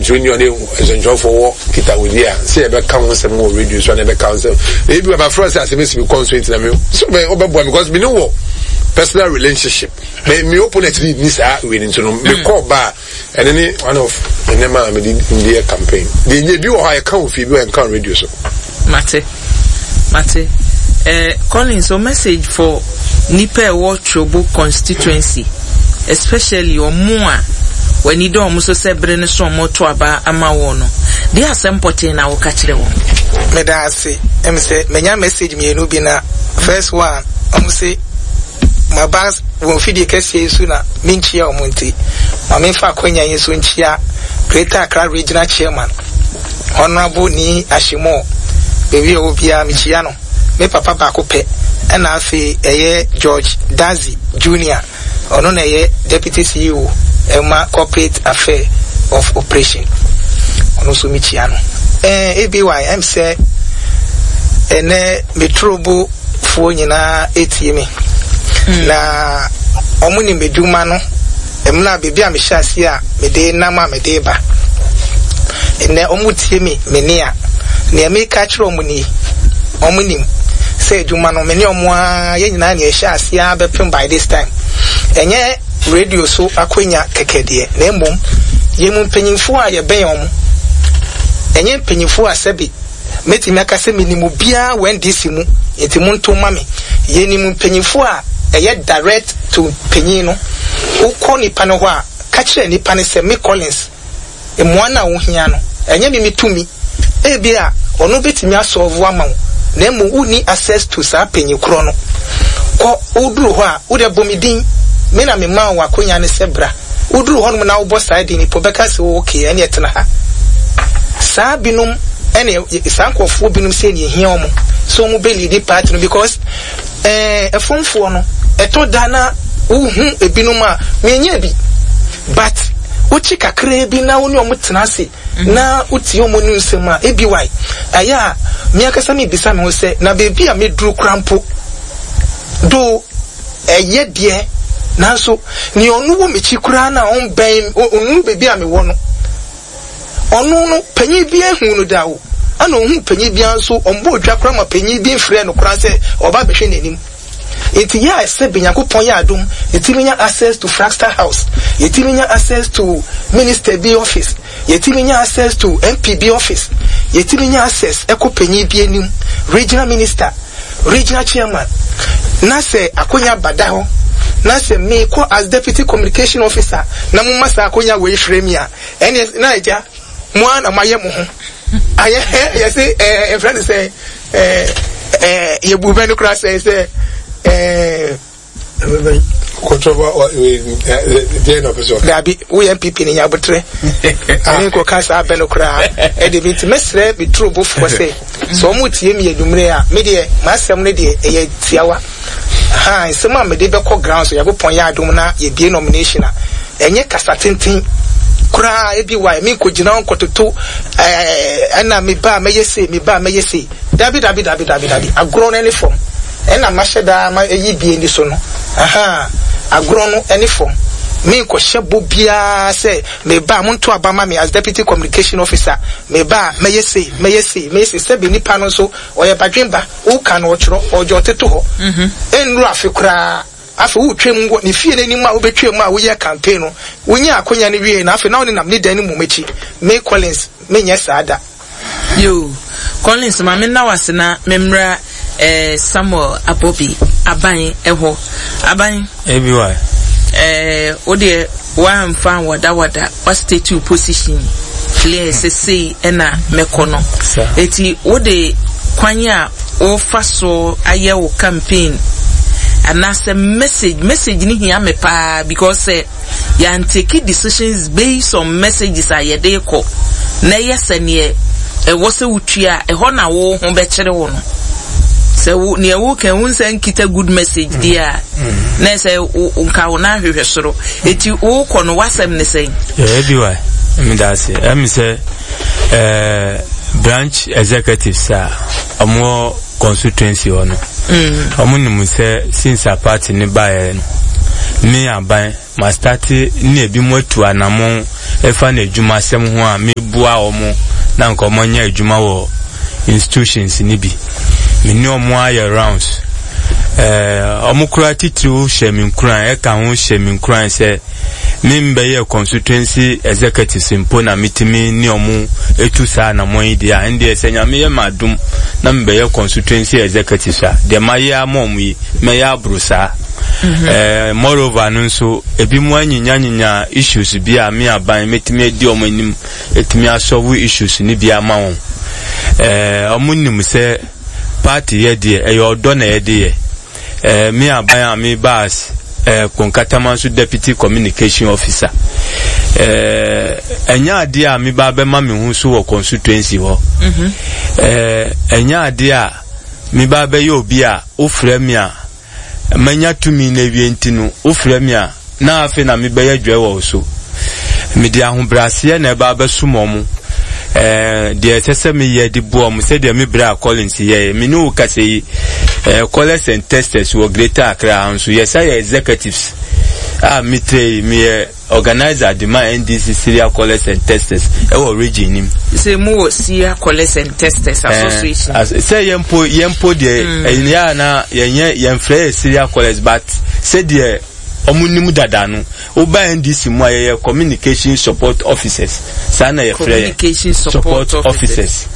when you are for kita with here say be count some more radio so na be count maybe about friends as me be constraint na me so me obeboa because me know personal relationship me open it this we need to know me call ba and then one of the name me in the campaign they be how I count fi be and count radio so mate calling so message for nipa watch Chobo constituency especially Omua when you don't so say brene so moto aba ama wono they are sempote na wo ka kire wo me da say em say menya message me enu bi na first one say my boss won fidi kese yesu na minchia omonti ma me fa kwanya yesu nchia Greater Accra Regional Chairman Honorable ni Ashimo bebi obia michia no me papa ba ko pe na afi eye George Dazi Junior ono na ye deputy CEO Emma Corporate Affair of Operation ono so michia no ABY am say ene metrobo fo nyina etime na omuni meduma no emna bebi a mehyaase a mede nama mede ba ene omutie me menia na me ka kire omuni omunim say eduma no meni omoa ye nyina na ehyaase a bepem by this time enye radio so akonya kekede na emom ye mu mpanyimfo a ye ben omo enye mpanyimfo a sebi metimi aka se minimu bia when this mu etimu nto mame ye ni mu mpanyimfo a eye direct to penyin no ukọ nipa no ho a ka kire nipa ne se me Collins emu ana wo hia no enye mi mitumi ebia ono betimi asolve ama wo na emu uni access to sa penyin kro no ko uduru ho a wo de bomidin me na me ma wa konya ne sebra uduru ho no na wo bo side ni po beka se wo okay ene etena ha sa binum ene sankofo binum se ne hia omo so mu be lead party no because efonfo no eto dana uhu ebinum a menye bi but uchi kakra bi na woni omutena ase na uti omonu nsema ebi why aya mi akasa mi bisa me se na bebi a meduru krampo do eye de nanso ni onu wo mechi kura na on ben onu bebi a me wo no onu no panyi bi ehun no dawo ana ohun panyi bi anso ombo odwa kura ma panyi bi frɛ no kura se oba behwe nanim enti ya ese benyakopon ya adom etiminya access to Fraxter House etiminya access to Minister B office etiminya access to MPB office etiminya access ekopanyi bi anim regional minister regional chairman na se akonya badaho na se me ko as deputy communication officer na mu masa akonya we hwremia ene na eja mu ana maye mo ho aye ye say a friend say ye bu ben kra say control the end of the Dabi we MPP ni yabotre ani ko kasa beno kra e de bit mesre bi trouble for say so mu tie mi adumre a me de masem ne de e tiawa ha nsema me de be ko ground so yabopon ya adum na ye bie nomination a enye kasa tintin kra e bi why me ko gina nkototo ana me ba meyese dabi agro na ni form ena masheda ma eyi bie ni so no aha agro no any form me ko shebo bia say me ba monto abama me as deputy communication officer me ba meyese se be nipa no so oye badwemba u ka no ochro ojo teto ho enru afekura afi u twem ngo ni fie nani ma u betwem ma wo ye campaign no wonya akonya ne wie na afi na woni nam ni dan mu mechi me Collins me nya saada yo Collins ma me na wasena memra Samuel Abobi aban eho aban everywhere ode one fan wada what state to position clear say na mekono eti ode kwanya o faso aye wo campaign and as a message ni hia me pa because ya take decisions based on messages ayede ko na yesene wo se wutua ho na wo ho be kire wo no so near walk and once and kita good message dear na say unka wona hwehwe soro eti wo ko no wasem ne say everywhere I mean that's it I mean say branch executives amo constituency ono omo nimu say since a party ne bae no me aban ma start ni ebi mo atu anamon efa na adwuma asem ho a me bua omo na nko mo nya adwuma wo institutions ni bi me ni omo aye rounds omo kura titru shemin kura e ka ho shemin kura se me mbeye constituency executive simpo na mitimi ni omo etu sa na mo ide a inde se nya me ye madum na mbeye constituency executive sa de maye amom yi me ya brusa moreover nso ebi mu anyinya issues bi a me aban metimi edi omanim etimi asolve issues ni bi ama won omunim se party ye de eyodo na ye de me aban ami bas konkatama so deputy communication officer enya ade a me ba be ma me hu so wo constituency ho enya ade a me ba be ye obi a ofre me a manya tumi na wienti no ofre me a na afi na me be ye dwe wo so me dia ho brase na ba ba sumomu de sese me ye di bo mu se de me bra Collins ye me no ka sei college and testers wo Greater Accra anso yes I executives mitre me organizer the my NDC Syria College and Testers e wo region nim say mo Syria College and Testers association say yempo de ya na yenfre Syria College but say de omunimu dada no oba NDC mu aye communication support officers sana ye communication support officers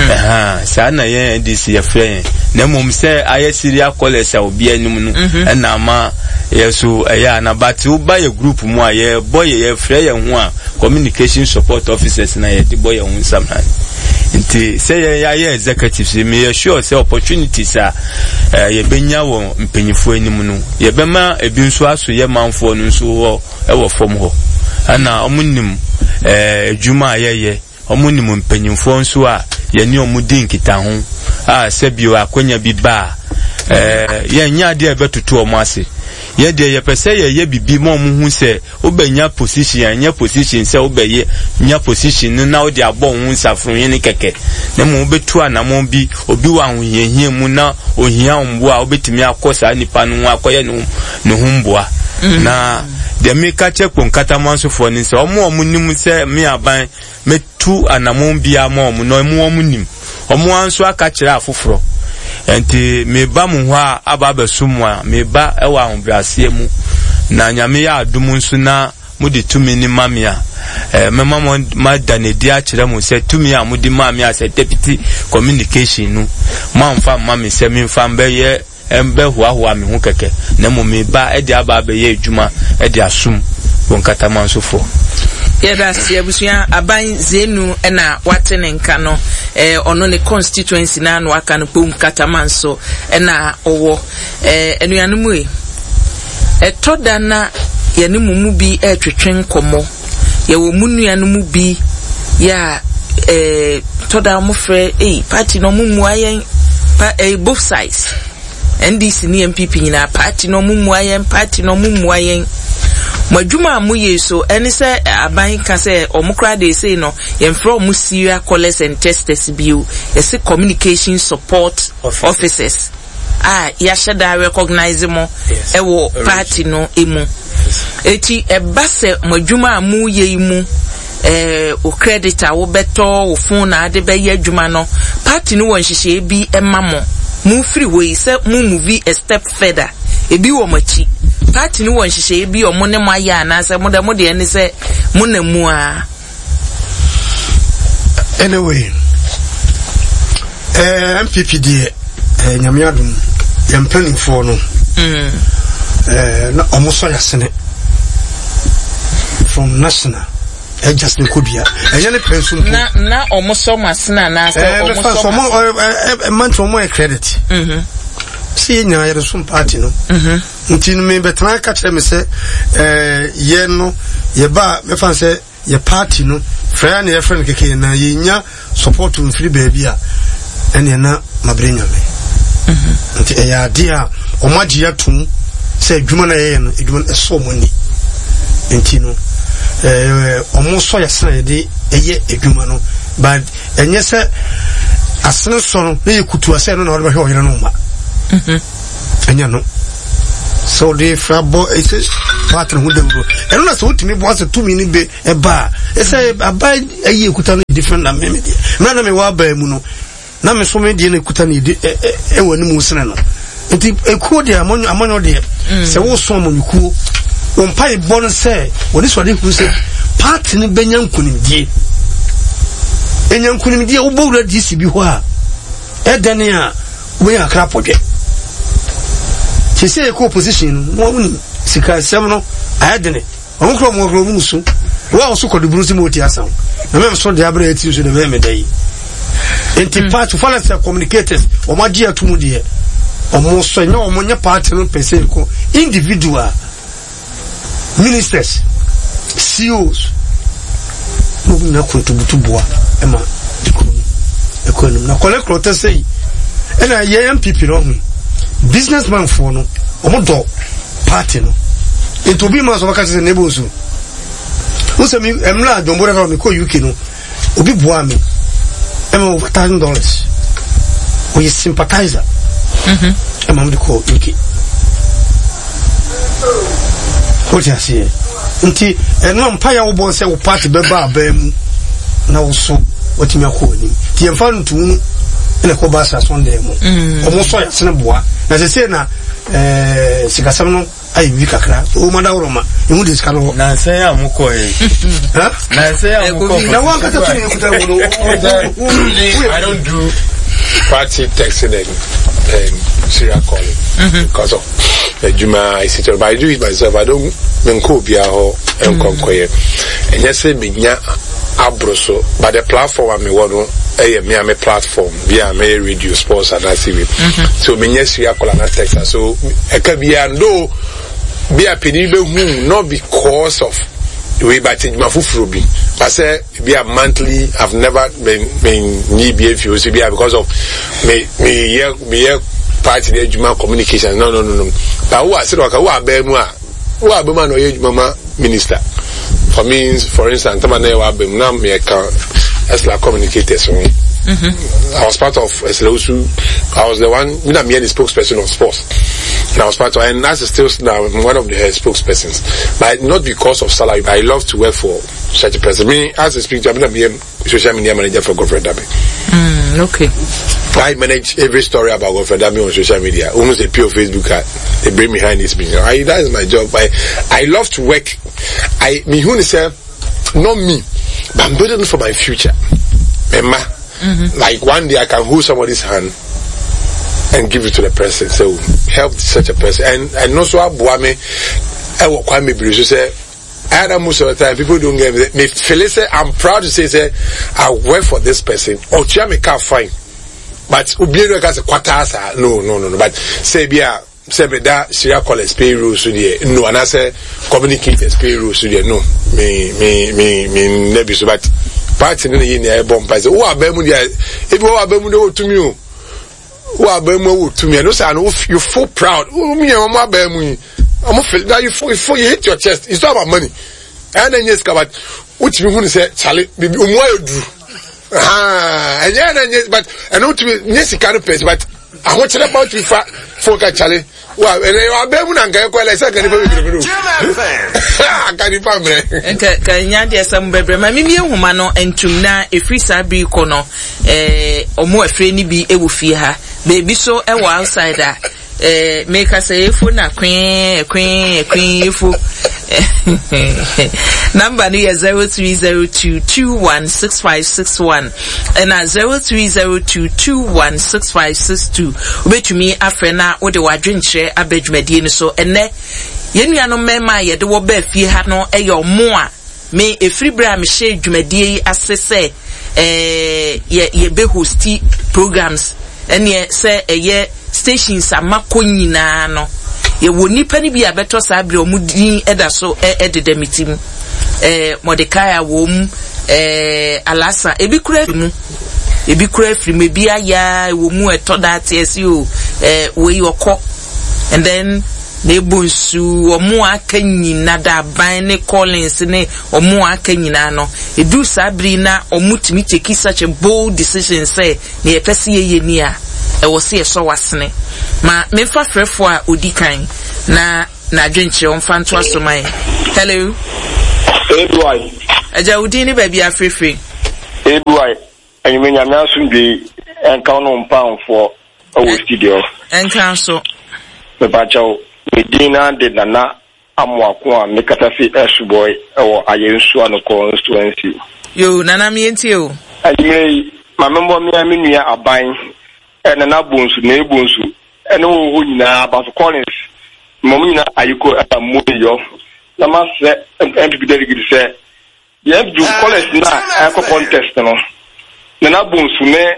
sana ye NDC ye frɛ na mum say aye Syria College a obi anim no na ma yeso eya na but oba ye group mu aye boy ye frɛ ye ho a communication support officers na ye de boy ye ho samna nti say ye executives me sure say opportunities a ye benya wo mpanyifo anim no ye bema ebi nso aso ye manfo no nso wo e wo fom ho ana omunim adwuma ayeye omunim mpanyifo nso a ye ni omudi nkita ho a sebio akonya bi ba ye nya de ebetutu omo ase ye de ye pese ye bibi mo mu hu se obenya position anya position se obeye nya position na odi abo hu nsafro yin keke na mo betu anamo bi obi wa hu yehie mu na ohia ombo a obetimi akosa nipa no akoye no humboa na de me ka chekpo nkatamanso fo ni se omo nim se me aban metu anamo bi ama omo no omo nim omo anso aka kire afoforo enti me ba mu ho a aba sumu a me ba e wa honbrase mu na nyame ya adum nso na mudi tumi ni mamia mema ma danedi a kire mu se tumi a mudi mamia se deputy communication nu mamfa mami se mi mfa mbe ye embe hoahoa me hu keke na mo me ba e de aba be ye adwuma e de asum wonkatama nso fo Yedasi abusua aban zenu na watene nka no ono ne constituency na no aka no pom katamanso na owo enuanumu etoda na yanemumu bi etwetwen komo ye wo munuanumu bi ya toda mofre party no mumu ayen both sides NDC ni MPP nyina party no mumu ayen party no mumu ayen madwuma mu yeso eni se aban ka se omukra de say no yemfro mu Syria College and Testers bio ese communication support officers ya shada recognize mo ewo party no emu eti ebase madwuma mu ye mu o creditor wo beto wo phone na ade be ye adwuma no party no won hihye bi emamo mu free way se mu move a step further ebi wo machi party no won hihye ebi omo ne maya na se mo de ene se mo na mu a anyway MPP die nyamiadum yampani fo no na omo so yasene from national just in Kubia and person na omo so masena na se omo so man to more credit see nya ya some party no nti me betra ka kire me se ye no ye ba me fan se ye party no fra na ye friend keke na ye nya support in free baby a ene na mabrenya me nti e ya dia o magia tum se adwuma na ye no adwuma eso moni nti no omo so ya san de eye adwuma no but enye se asene so no ye kutu ase no na wo be hwe no ma enya no so the frabo is partner who dem bro e no na so utimi bo ase 2 minutes be e ba e say abai ayi ekuta no different na me me na me wa ba mu no na me so me die na ekuta ni e wani mu sene no enti ekuo de amonyo de se wo so amonkuo wo mpa e bon se woni so de hu se party ni benya nkunimdie enyankunimdie wo bo wura DC bi ho a e dane a we akra podwe ti se eko position no woni sika sem no ayedene won kro mo kro mu su wa so ko de brusi mo ti asan na me so de abra eti so de me dai enti part false communicators o ma dia tumu de o mo so nya o mo nya party no pese ko individual ministers CEOs no na kontubutu boa ema economy na collect protest say ena ye MPP no businessman for no omodo party no into be man so waka say neighbors who say me emla dombora na me ko UK no obi boa me ema over $1,000 we sympathizer ema me ko UK what you say nti eno mpaya wo bo say wo party beba abam na wo so otimi akoni ti emfa ntu ene ko ba sa Sunday mo omo so ya sene boa na se na sikasam no ayi wi kakra o manda woroma emu de skalo na se ya mo ko ha na se ya mo ko na wa ka tatu ni kuta wo I don't do party texting and serial calling because of Juma I sit but I do it myself. I don't menko bia ho enkonkoye enye se menya abroso but the platform I me wono me am a platform via me radio sports and TV so menya serial call and text so e ka bia ndo bia pedi be hu not because of we but my fufuro bi but say be a monthly I've never been ni be if you be because of me party the Juma communication no but who I said who abemu no ye mama minister for me for instance tamane wa abemu na me can as la communicators I was part of Eslosu. I was the one when I'm the spokesperson of sports. And I was part of, and that's still now one of the spokespersons. But not because of salary. I love to work for such a person. Me as a speaker, I'm a social media manager for Godfrey Dabe. Okay. I manage every story about Godfrey Dabe on social media. Almost a pure Facebook ad. They bring behind this business. That is my job. I love to work. Me who say not me, but I'm building for my future. Emma. Like one day I can hold somebody's hand and give it to the person. So help such a person. And also Abuame, I will quite maybe say most of the time people don't get me. Felice, I'm proud to say I work for this person. Or me can't find. But Ubieno has a quarters. No. But say me that serial callers pay rules to the no, and I say communicators pay rules to the no. Me never so but. Party in the bomb by the Wabemu, if you are Bemu to me, Wabemu to me, and also you feel proud. Oh, me, I'm feel that you hit your chest. It's not about money. And then yes, but which you want to say, Charlie, maybe do. And yes, but I know to me, yes, you can't pay, but I want to about you for Charlie. Well, and I am going to like second. Kanyadi some bebre. My mimi humano and tumna a free sabi kono or more friendly be a wufia. Baby so a outsider. Make us a phone a queen fu. Number near 0302216561 and 0302216562. Wait to me afrena or the wadrin share a bedroom medina so and ne yenu mema ye the wobe fi ha no e yo moa me e free bra me share dwumadi asese ye be hosti programs and ye say ye stations amako nyina no ye woni pani bi abeto sabre omudin eda so edede mitim Mordecai wom alasa ebi kura firi bia ya wo mu eto that yes you we yoko and then na ebonsu omo aka nyina da ban ne Collins ne omo aka nyina no edu sabri na omutimi take such a bold decision say na yepese ye ni a e wo se so wasene ma me fa frefo a odikan na adwenche on fa nto asomai. Hello Edward aja udi ni baby afrefe Edward anyimenya na sunde enka no mpanfo o studio enka so me bacho medina de nana amwako a mekatafi esboy o ayensu ano constituency yo nana mienti o anyimei mamembo mi aminua aban nana bonsu na ebonsu ene wo nyina about Collins mom nyina ayiko amoyo na ma se MPP delegate se ye do Collins na eko contest no nana bonsu ne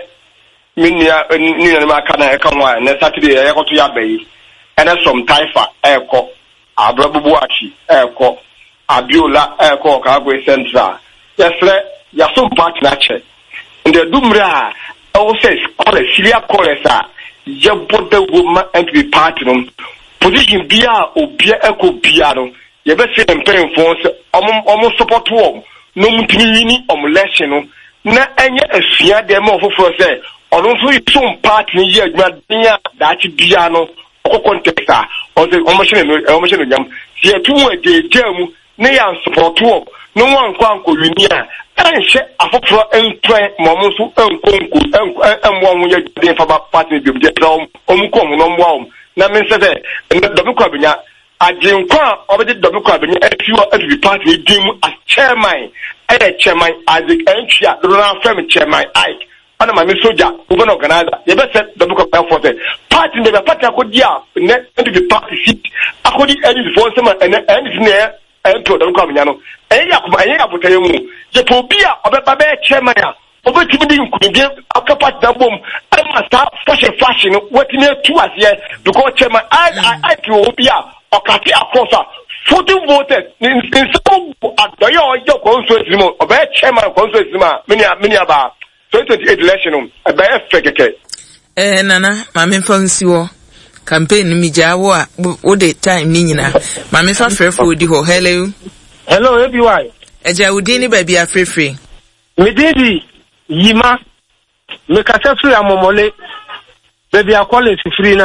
minua ni na ma kana eka nwa na Saturday ye ko to ya bayi ene som taifa eko abrabubuachi eko abiola eko Kagwe Central yesre yaso party na che nde dumra o says Collins Syria Collins a ye boda woman MPP party no position bia obia eko bia no ye be se mpem fon se omo support wo no mutini ni election no na enye afia de ma ofoforo se ono so yitum party ni ye adwuma dia dachi bia no ko context a o se omo shene nyam se etu de jamu ne ya support wo no wan kwanko unia enhye afoforo entwen momo so enkonku enmo anwo ye de fa party bi de omukom no mwa na men se domiko abenya ajinkwa obede domiko abenya afiwa adu party dim as chairman chairman as entria Ronald Femi chairman Ike ana ma me soja we organizer ye be set domiko effort party be party akodia ne adu party seat akodi any for some and ne ento domiko abenya no eya abotaya mu je to bia obeba be chairman a obetimi di nkunde akapati na bom ama sta fashion wetime tu asiye because chairman I to bia okati across 40 voters in some adoyo ojo constituency mo obe chairman constituency ma mini aba 2028 election ebe fekeke nana ma me fansi wo campaign mi jawo a wo de time ni nyina ma me fa frefo odi ho. Hello ABY eja udi ni baby afrefe medidi yima mekatafu ya momole baby Collins free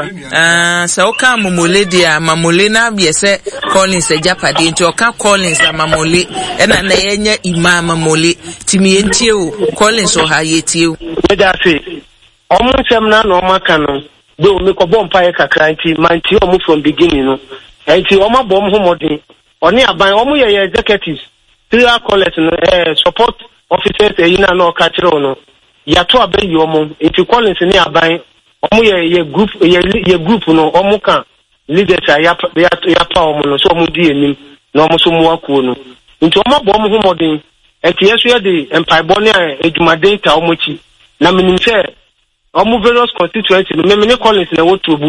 na so ka momole dia mamole na biese Collins ejapade nti oka Collins na mamole ena na yenya ima mamole timi entie o Collins o ha yetie o meja se omunsem na no maka no be o mekobo mpa kakra nti manti omu from beginning no nti omabom homodin oni aban omu ye executives Syria Collins no support officers eyina no ka kire no yato abayi omu nti Collins ni aban omu ye group no omu kan leaders ya pa omu no so omu di enim na omu so mu akuo no nti omabom homodin nti yeso ye de empaibo ne edumaden ta omu chi na minim se omu various constituencies no me Collins na wotubu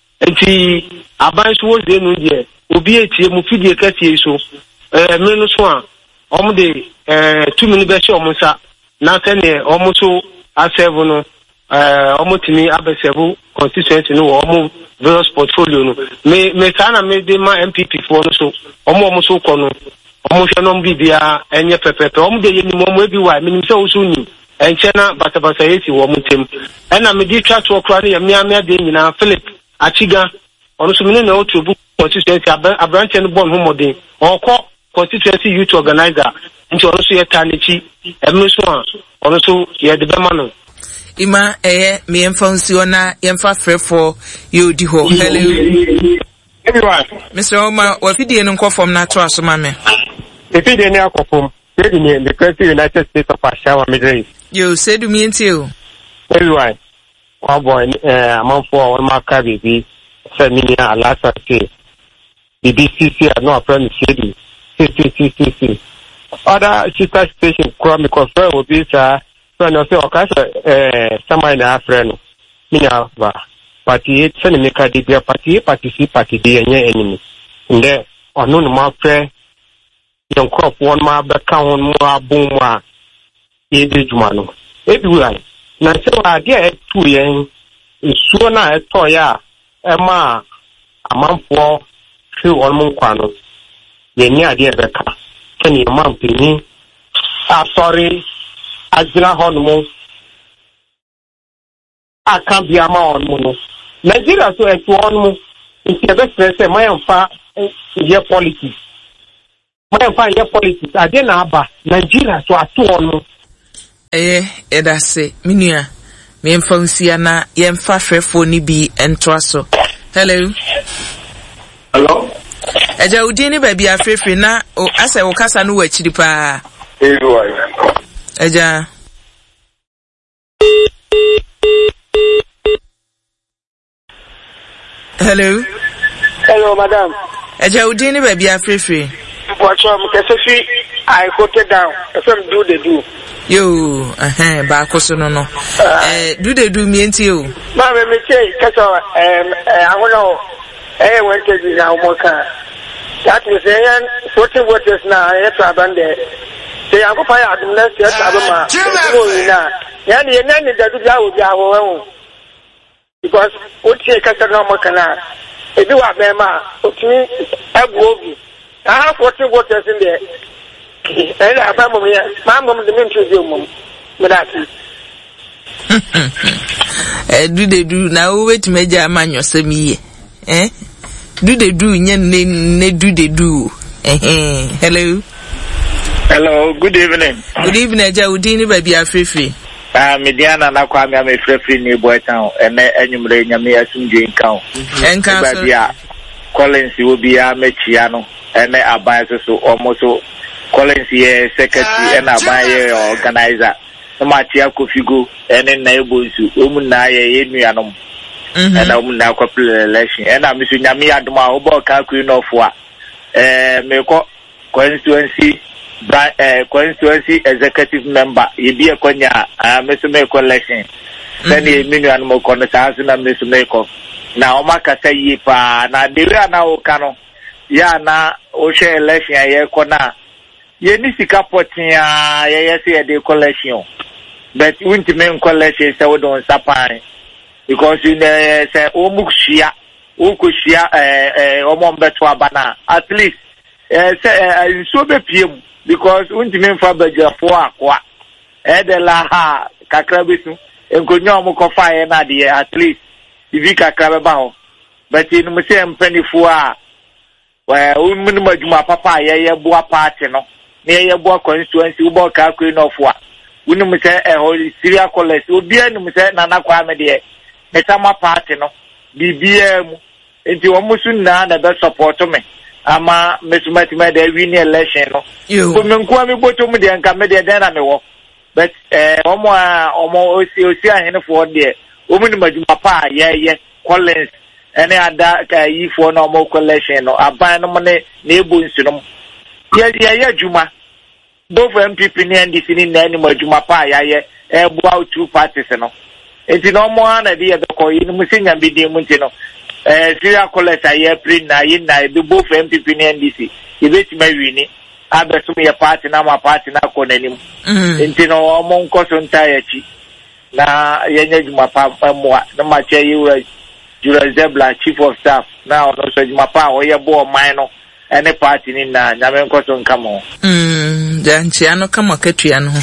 nti aban so wo ze no die obi etie mu fidie kasie so me no so a omu de 2 minutes be se omu sa na se ne omu so asevu no omu timi abesevu constituency no omu various portfolio no me kana me de ma MPP for no so omu so ko no omu hwe no bibia enye pepepe omu de yeni omu ebi wa minim se osu ni enchena bata yeti wo mutem ena me di twa to okra ne yamia de nyina Philip Achiga ono so mene na otubu constituency abranche no bon homodin okọ constituency youth organizer nti ono so yeta nechi emno so a ono so ye de bema no ima me emfansi ona yemfa frefo yodi ho. Hello everyone Mr. Oma wafidie no nkofom na to asoma me efidie ne akofom yedi ne the country United States of Ashawa Middle East yo sedu mienti o everyone boy amanfo on maka bibi seminia alasa ke BBC no apprentice shedi CCCC other sister station kwa me confirm obi sa so no say okasa samai na afreno mina ba party sene me ka di bia party participate di enye enemy nde onu no ma pre yon crop one ma be ka won mo abun mo a ye de juma no everyone na se wa dia tu yen nsuo na eto ya ema amanfoɔ hwe wɔn mo nkwa no yɛni adeɛ bɛka sɛne ɔmanpanyin asɔre agyina hɔ no mo aka bia ma wɔn mo no Nigeria so ɛto wɔn mo nti ɛbɛsrɛ sɛ mayɛmfa yɛ politics adeɛ na aba Nigeria so ato wɔn mo edase minua memfa nsia na yemfa hwefo ni bi entoa so. Hello eja udi ni baabi afrefre na ase wo kasa no wachiri pa eja Hello madam eja udi ni baabi afrefre watch mkesefi I quoted down FM do the do yo ba koso no do they do me enti o ma me say kaso I don't know when to now moka that is saying 40 waters now I to abandon say I go fire at the next year abama na yani yenani da do ya obi awo because what say kaso no moka na ebi wa be ma otumi agogi I have 40 waters in there. And I found my mom the mintu do they do now wait major man yourself do they do ne do they do hello good evening eja udini baby afrefe mediana na kwa me afrefe ni boy town ene enyumre nyame asumdwe nkan enka so bia Collins will be a mechia no ene aban so almost Collins ye secretary and aban organizer no matia kofigo ene na ebozu omu na ye nuanom and omu na couple election and am so nyame adoma obo ka ku no fo a me ko constituency executive member ye bi ekonya me so me collection then ye nuanom ko no sa so na me so me ko na o makasa yi pa na dewe na o kano ya na o she election ye ko na ye ni sika potia ye se de collection but won't men collection say we don sapan because in say o mukhia o kushia o mo beto abana at least say so be piem because won't men fa baja fo akwa de la ha kakra betu enkonyo mo ko fa ye na de at least Ivika krabeba ho but in mu se mpanifo a unmu madwuma papa ye boa party no na ye boa constituency wo bo ka kwe no fo a unmu se Syria college obi anum se nana kwa me de metama party no bibia mu enti wo musu na be support me ama mesumati me de win election no ko me nko me boto mu de nka me de den na me wo but omo osi ahenfo de women madwuma pa ye Collins ene ada ka yifo na omo collection no aban no ne ebo nsunom ye adwuma both MPP ni NDC ni na madwuma pa ye ebo out two parties no enti no mo na de ye ko yi no musinya bidi mu nti no Syria College aye pre na yi na be both MPP ni NDC ye betima wini abeso me party na ma party na ko nanim enti no omo nkoso ntaye chi na yenye jumapa amwa na mache yiwa Jura Zebla chief of staff na ono so jumapa oye bo man no ene party ni na nyame nkoso nkamo janchi ano kama ketua no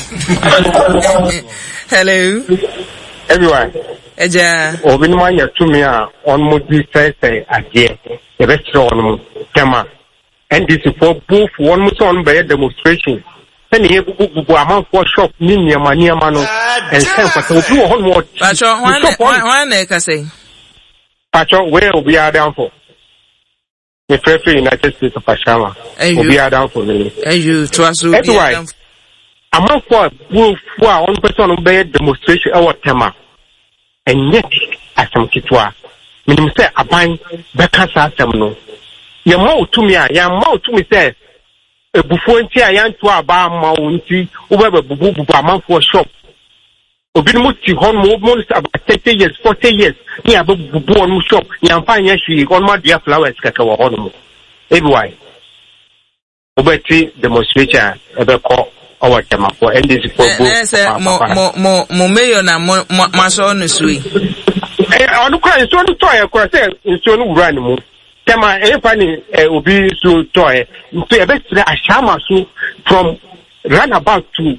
hello everyone eja obi no anya tumi a on mo di say ade e be tro on tema and this for both one mo so on be demonstration any he gugu amount for shop ni niama no and send for so do on what pacho one na ka say pacho where we are down for the prefer United States of Ashama we are down for me you to us amount for one person be demonstration our tema and yet asam kitwa minim say aban be kasa asam no ye ma otumi a ya ma otumi say ebufu nti ayanto aba ma wonti ubaba bubu amanfo shop obinumu ti hon mo about 30 years 40 years ni abubu on shop nyamfa nya hwi on ma dia flowers kaka wo hon mo everywhere obeti demonstration ebe ko our tema for NDC for both mo mayor na ma so no sui onu kwa so no to ya kwa say so no wura ni mo tema funny obi so toy so e be ashama so from runabout to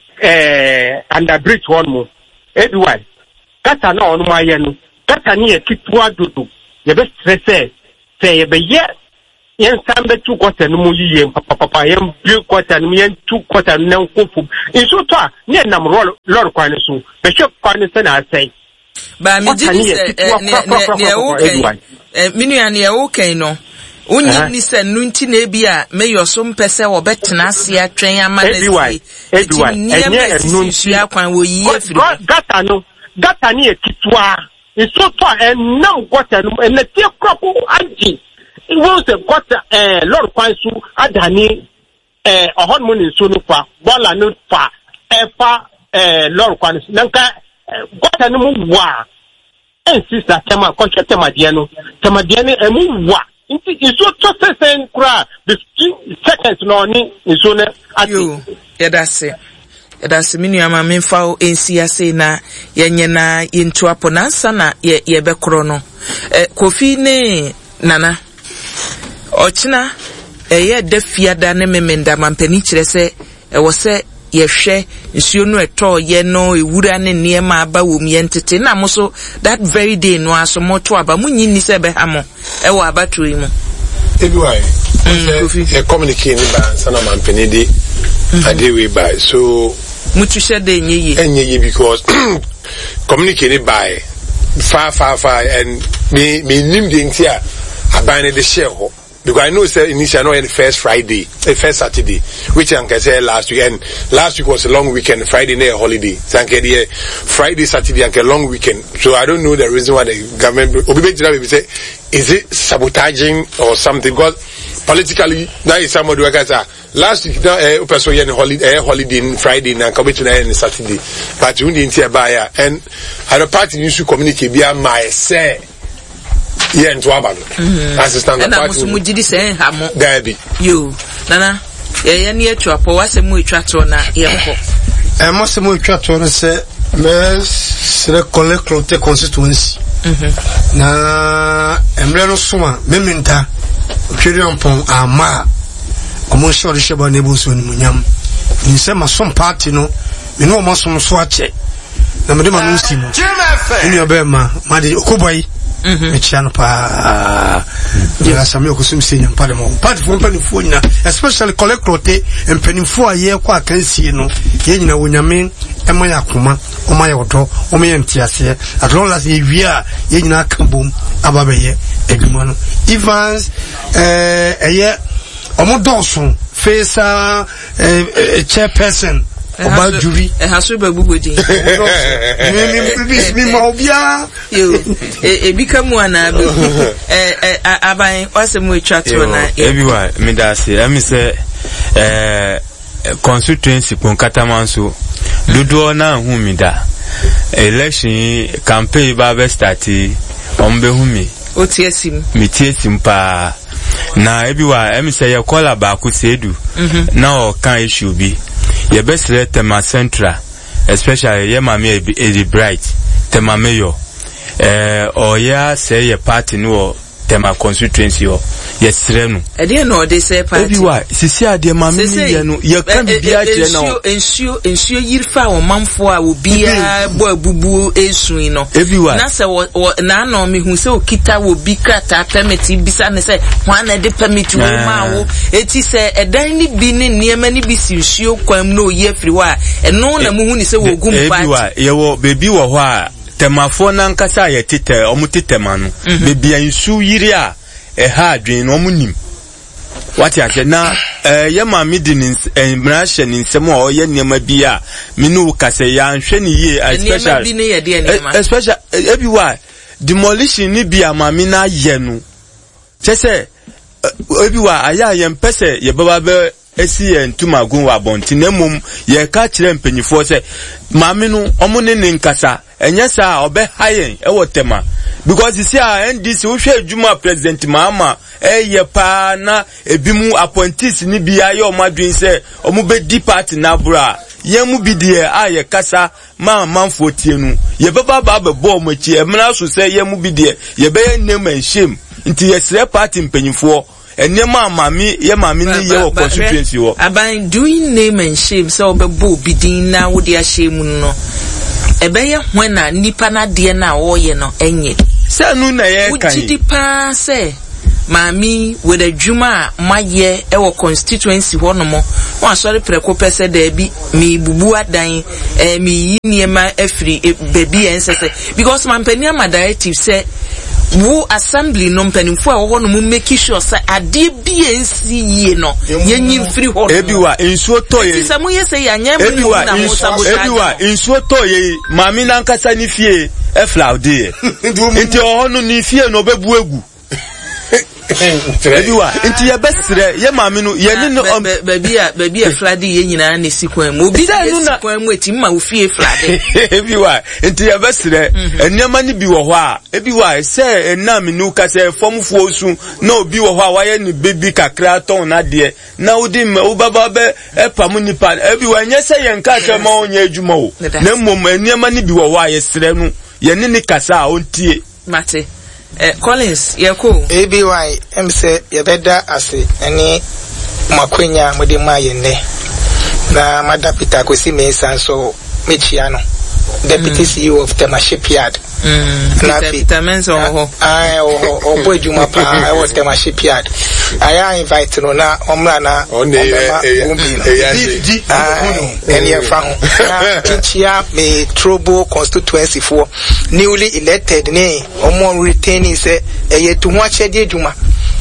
under bridge one more everyone kata na onu ma ye no kata ni e kitwa dodo ye be stress say ye be ye yen sambe tu kwata no mu yiye papa yen bi kwata no yen tu kwata no nkofu inso to a ne nam lord kwan so be hwe kwan se na asai ba mi ji ne o kai minu ya ne o kai no unyi ni se nu nti na bi a me yo so mpese wo betena ase atwen amanasi enye nu nti akwan wo yiye firi gata ni ekitwa inso to a nam kwata no na tie kropo anji wọ́n ṣe gọ́tà lọ́rùn kwanṣu àdáni ọ̀hún mu ní nsọ́nù fa bọ́ọ̀lù ní fa ẹ̀fà lọ́rùn kwanṣu nanka gọ́tà ni mu wà sísà tẹ́mà kọ́ńtà tẹ́màdìẹ́ no ẹ̀mú wà nti nsuo tó sẹ́sẹ́ nkura 15 seconds náà ní nsuo ní àti. yo yɛdase me nuama memfa wo ɛnsi ase na yɛnyɛ na yɛntu apɔ nansa na yɛbɛkorɔ no kofi ne nana ochina da fiada ne memenda mampani kire se wo se yehwe nsuo no eto ye no ewura ne niema aba wo mi entete na mo so that very day no aso mo to aba munyi ni se be ha mo wo abato yi mo everywhere e communicate ni ba sana mampani di ade we by so mutu shede enye because communicate by far and me nim de ntia abane the share ho because I know say initially no the first Saturday which I can say last week, and last week was a long weekend, Friday night holiday so the Friday Saturday and a long weekend, so I don't know the reason why the government obi say is it sabotaging or something, because politically now is somebody who can say last week now person holiday Friday and come to na Saturday but we didn't buy and other party news to communicate via my say yeah into abalo assistant and I'm mujidi say hamo dabi yo nana ye ne atwa po wase mu atwa to na ye ko mo se mu atwa to no se me sere collect constituency na emre no so a meminta twere ampon ama omo shori sheba ne bo so ni munyam ni se masom party no me no mo so so ache na me de ma no si no ni obema ma de okoboy mechiano pa ya samio kusum senya pale mo party for mpanifo nyina especially collectote mpanifo aye kwa kansie no ye nyina wonyame ema yakoma oma ye wodo oma ye ntiase as long as ye wia ye nyina kambom ababeye edwuma no Evans eye omo donson face chairperson oba jury haso ba bugodi mi ma obia yo ebika mu ana be aban wasemu etwato na everywhere me da say me say constituency kon katamanso dodo na hu mi da election campaign ba be start on be hu mi otiesim pa na everywhere me say ya call ba ku sedu na o kan issue bi ye best let tema central especially ye mama e bright tema mayor or ya say ye party no tema constituency o ye srenu e dey no dey say party everywhere sisi ade mama ni ye no ye kan bibia kire na ensure yirfa o manfo a obia bo abubu esun no na se na no me hu se okita wo bi krata permit bisa ne se hwan na de permit wo ma wo eti se edan ni bi ne niema ni bi si nsuo kwam no ye free wa eno na mu hu ni se wo gum party everywhere ye wo bebi wo ho a temafo na nkasa ye tete omutitema no bebi ansu yiri a ha adwen no omunim wati ase na ye ma midin emrashe ni nsem o ye niema bi a minu kase ya nhwe ni ye especially everywhere demolition ni bi amami na ye no sese everywhere aya ye mpese ye baba be esi entumagun wa bonti na mum ye ka kire mpanyifo se maami no omo ne nkasa enye sa obe hayen ewotema because you see NDC wo hwe adwuma president Mahama ye pa na ebimu appointees ni bia ye omadwen se omo be di party na bra ye mu bi de ye kasa manfo tie nu ye baba ba be bo omachi emna so se ye mu bi de ye be name and shame nti yesre party mpanyimfo enema mami ye mami ni ye wo constituency wo aban doing name and shame so obebo bidin na wo dia shame no ebeye hwena nipa na de na wo ye no enye se nu na ye kan ugidi pa se mami with a juma maye ewo constituency ho no mo won asori preko pese da bi mi bubu adan mi yiniema afri baby ensese because man pania ma directive say wo assembly no mpanimfo a wo no mo make sure say ade bi ensi yie no yenyi free ho ebiwa nsuo to ye ti samu ye say yanya mu na mo sabotage ebiwa nsuo to ye mami nankasa ni fie e flaude nti o no ni fie no bebu egu ebiwa nti ye besre ye mami no ye ni no baby a flade ye nyina na sikwan mu obi da sikwan mu eti ma wo fie flade ebiwa nti ye besre enema ni bi wo ho a ebiwa se enam nu ka se fomfo osu na obi wo ho a waye ni baby kakra ton na de na odi ma wo baba be epam ni pa ebiwa nye se ye nka se ma onye adwuma o na mmom enema ni bi wo ho a ye sre nu ye ni kasa a ontie mate Collins yeko ABY say yebeda ase ani makwenya mode maye ne na Madam Peter Kwesi Mensah so mechia no deputy CEO of Tema Shipyard na Peter Mensah obo adwuma pa I was Tema Shipyard I invite no na omra na eni fa ho na me Trobo constituency for newly elected ne omo retaining say eyetu ho achede adwuma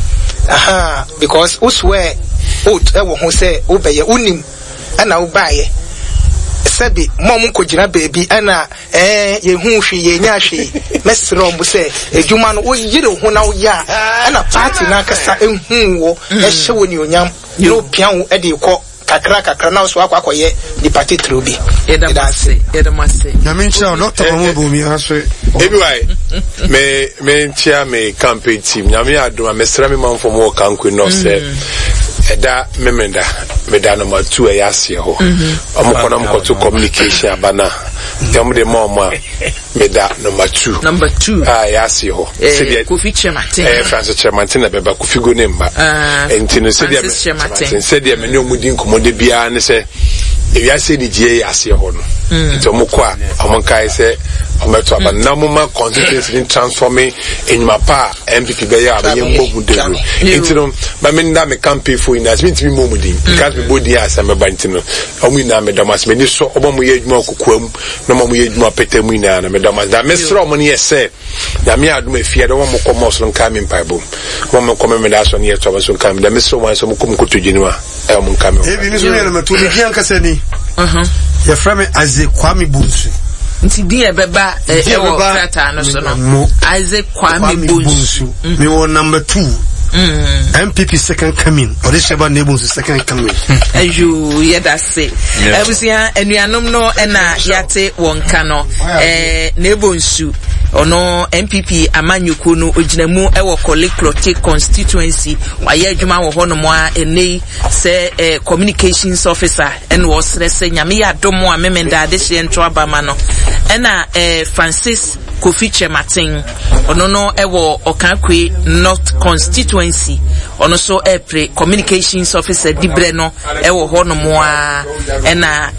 because uswe out e wo ho say obeye unim ana ubaye sabi mom ko gina baby ana ye hu hwe ye nya hwe mesro mbu se edwuma no wo yire ho na wo ya ana party na kasa ehu wo e hye wo ni onyam no pian wo e de ko kakra na so akwakoye di party trobi edamase na mincha doctor mamubu mi aso ebiwai me ntia me campaign team nyame adoma mesra me manfo mo kanku no se eda meda number 2 ayase ho amukona mkoto communication abana yamde mama meda number 2 ayase ho Kofi Chematin Francis Chematin na beba kufigo ne mba entino sedia me ne omudi nkomode bia ne se ewiase di gie yase ho no nti omukwa amonkai se ometo abana mama constituency transforming enyuma pa MPP be ya abaye mbogu deru entino ba me nda me campaign for ina smith mi momudi because me body asa me bantino omu ina me damas me ni so obomu ye adwuma kokoam na omu ye adwuma petemu ina na me damas da me sro omu ne yese da me aduma fie da omu komo so nka me mpaibom omu komo me da so ne yeto ba so nka me da me sro wan so omu komo kotogyinwa e omu nka me e bi ni so ne me to ni gian kasa ni ya frame Azekwame Bunsu nti bi ebeba ewo krata no so no Azekwame Bunsu me won number 2 MPP second coming or this about neighbors second coming ayu yedase ebusia enuanom no na yate wonka no nebonsu ono MPP amanyuko no oginamu ewo Kolekrote constituency waye adwuma wo hono mo a enei se communications officer en wo srese nyame ya domo a memenda de hye ntro abama no na Francis Kofi Chematin ono no ewo Okankwe North constituency ono so pre communications officer dibre no ewo hono mo a na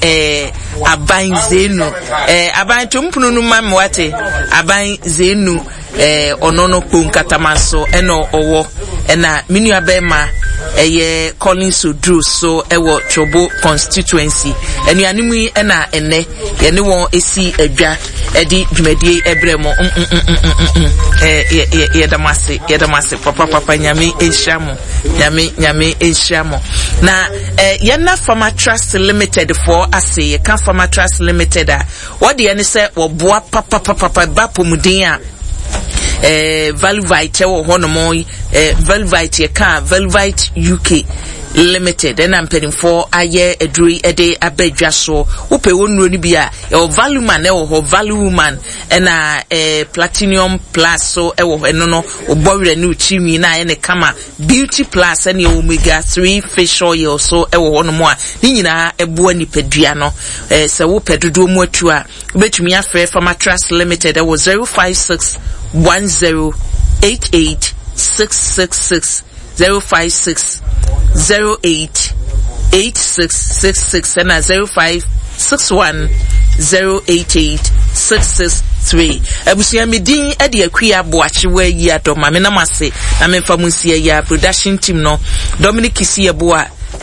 Aban Zenu Aban tumpunu no mamwate Aban Zenu ono no ponkatamaso eno owo na minu abema eye Collins Odru so ewo Trobo constituency enuanimu na ene ye ne won esi adwa edi dwumadie ebremo ye damase papa nyame enhamo na ye na Farmer Trust Limited for ase ye kan Farmer Trust Limited a what de ne se wo boa papa ba pomuden a Velvite wo honomo Velvite ye ka Velvite UK Limited and I'm for aye edri ede abedwa so upe wonuro ni bia e value man e wo value man na platinum plus so e wo eno no obowre ni uchimi na ene kama beauty plus and omega 3 fish oil so e wo hono mo a ni nyina ebo ani padua no se wo pedodo mu atu a betumi afre Farmer Trust Limited e wo 056 1088 666 056 08 8666 and 0561 088 663. Abusia medin e de akua boachewa yi adoma me na mase na me fa munsia ya production team no Dominic Kisi eboa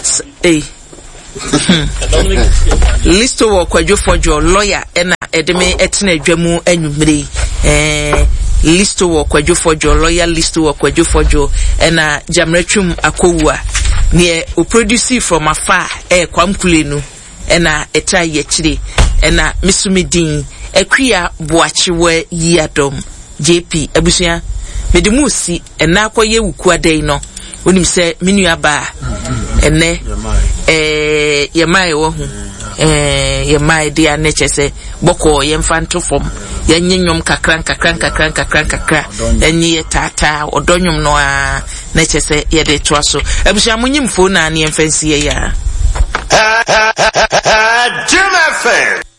listo wo kwadwofojo lawyer na edeme etena adwamu anwumre listo wo kwadwofojo lawyer listo wo kwadwofojo na jamretwum akowua ne o produce from afar kwamkule nu na eta ye chire na misumidin akua boachewa yi adom JP abusia medimusi na akoye wukuadai no onim se menua ba ene yemai wo hu yemai dia nechese boko yemfanto fom yennyom kakran enyi tata odonyom no a nechese yede toaso abusia munyimfo na ne yemfansie ya Jim FM